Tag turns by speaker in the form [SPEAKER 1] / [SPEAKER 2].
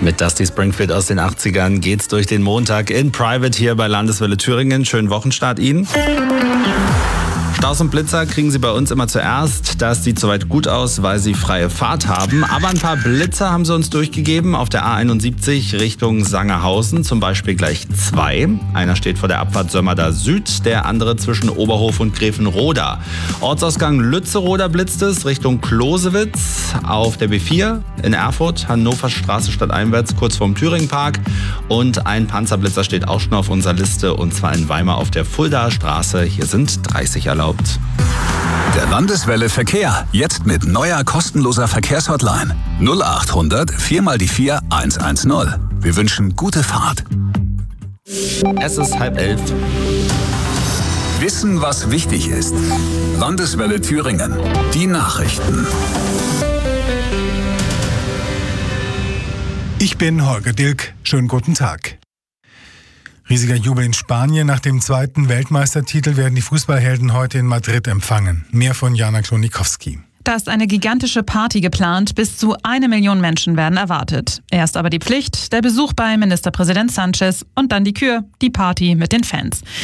[SPEAKER 1] Mit Dusty Springfield aus den 80ern geht's durch den Montag in Private hier bei Landeswelle Thüringen. Schönen Wochenstart Ihnen. Staus und Blitzer kriegen Sie bei uns immer zuerst. Das sieht soweit gut aus, weil Sie freie Fahrt haben. Aber ein paar Blitzer haben Sie uns durchgegeben auf der A71 Richtung Sangerhausen. Zum Beispiel gleich 2. Einer steht vor der Abfahrt Sömmerda Süd, der andere zwischen Oberhof und Grevenroda. Ortsausgang Lützeroda blitzt es Richtung Closewitz. Auf der B4 in Erfurt, Hannoverstraße stadteinwärts, kurz vorm Thüringenpark. Und ein Panzerblitzer steht auch schon auf unserer Liste, und zwar in Weimar auf der Fuldaer Straße. Hier sind 30 erlaubt.
[SPEAKER 2] Der Landeswelle Verkehr, jetzt mit neuer kostenloser Verkehrshotline 0800 4x4 110. Wir wünschen gute Fahrt.
[SPEAKER 1] Es ist 10:30.
[SPEAKER 2] Wissen, was wichtig ist. Landeswelle Thüringen. Die Nachrichten.
[SPEAKER 3] Ich bin Holger Dilk. Schönen guten Tag. Riesiger Jubel in Spanien. Nach dem zweiten Weltmeistertitel werden die Fußballhelden heute in Madrid empfangen. Mehr von Jana Klonikowski.
[SPEAKER 4] Da ist eine gigantische Party geplant. Bis zu 1 Million Menschen werden erwartet. Erst aber die Pflicht, der Besuch bei Ministerpräsident Sánchez und dann die Kür, die Party mit den Fans.